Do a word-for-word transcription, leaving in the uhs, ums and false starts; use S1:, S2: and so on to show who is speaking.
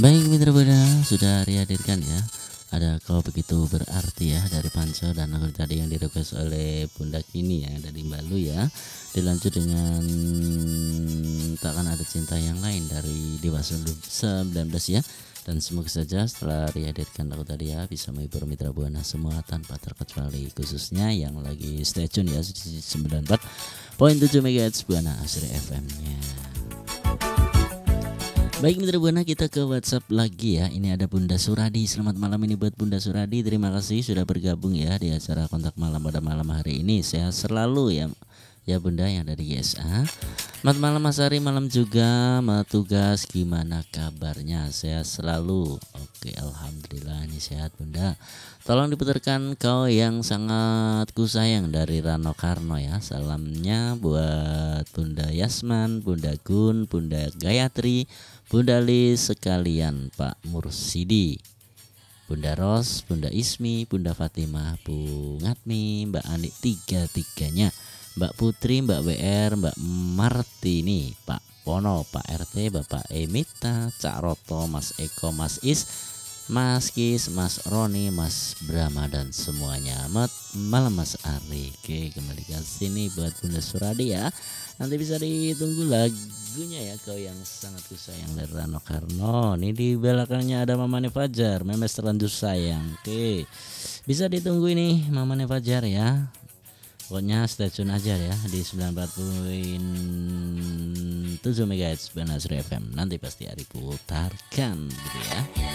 S1: Baik mitra Buana, sudah dihadirkan ya. Ada Kau Begitu Berarti ya dari Panco, dan lagu tadi yang direquest oleh Bunda Kini ya dari Balu ya. Dilanjut dengan Takkan Ada Cinta Yang Lain dari Dewa sembilan belas ya. Dan semoga saja setelah dihadirkan lagu tadi ya bisa menghibur mitra Buana semua tanpa terkecuali, khususnya yang lagi stay tune ya di sembilan puluh empat koma tujuh MHz Buana Asri F M-nya. Baik mitra Buana, kita ke WhatsApp lagi ya. Ini ada Bunda Suradi. Selamat malam ini buat Bunda Suradi. Terima kasih sudah bergabung ya di acara Kontak Malam pada malam hari ini. Sehat selalu ya. Ya Bunda yang dari G S A. Selamat malam Mas Ari, malam juga Ma tugas, gimana kabarnya? Sehat selalu. Oke, alhamdulillah ini sehat Bunda. Tolong diputarkan Kau Yang Sangat Kusayang dari Rano Karno ya. Salamnya buat Bunda Yasman, Bunda Gun, Bunda Gayatri, Bunda Lis sekalian, Pak Mursidi, Bunda Ros, Bunda Ismi, Bunda Fatimah, Bu Ngatmi, Mbak Ani, tiga-tiganya, Mbak Putri, Mbak W R, Mbak Martini, Pak Pono, Pak R T, Bapak Emita, Cak Roto, Mas Eko, Mas Is, Mas Kis, Mas Roni, Mas Brahma, dan semuanya. Selamat malam Mas Ari. Oke, kembali ke sini buat Bunda Suradi ya. Nanti bisa ditunggu lagunya ya, Kau Yang Sangat Kusayang dari Rano Karno. Ini di belakangnya ada Mamane Fajar, Memes Terlanjur Sayang. Oke, bisa ditunggu ini Mamane Fajar ya. Pokoknya stay tune aja ya di sembilan puluh empat koma tujuh MHz Buana Asri F M. Nanti pasti Ari putarkan gitu ya.